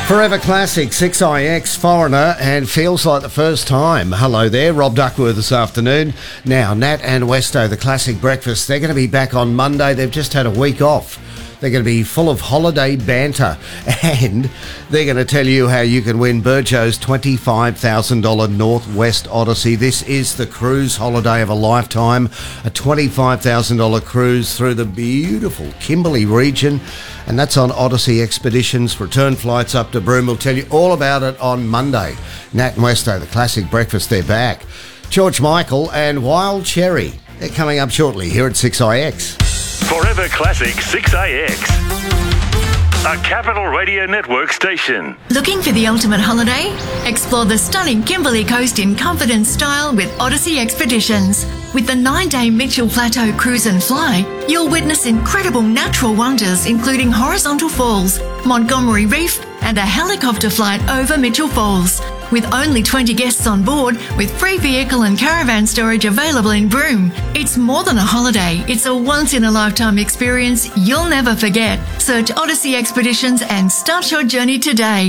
Forever Classic, 6IX, Foreigner, and Feels Like the First Time. Hello there, Rob Duckworth this afternoon. Now, Nat and Westo, the Classic Breakfast, they're going to be back on Monday. They've just had a week off. They're going to be full of holiday banter, and they're going to tell you how you can win Burjo's $25,000 Northwest Odyssey. This is the cruise holiday of a lifetime, a $25,000 cruise through the beautiful Kimberley region, and that's on Odyssey Expeditions. Return flights up to Broome. We'll tell you all about it on Monday. Nat and Westo, the Classic Breakfast, they're back. George Michael and Wild Cherry, they're coming up shortly here at 6IX. Forever Classic 6AX, a Capital Radio Network station. Looking for the ultimate holiday? Explore the stunning Kimberley coast in comfort and style with Odyssey Expeditions. With the 9-day Mitchell Plateau Cruise and Fly, you'll witness incredible natural wonders including horizontal falls, Montgomery Reef, and a helicopter flight over Mitchell Falls. With only 20 guests on board, with free vehicle and caravan storage available in Broome. It's more than a holiday, it's a once-in-a-lifetime experience you'll never forget. Search Odyssey Expeditions and start your journey today.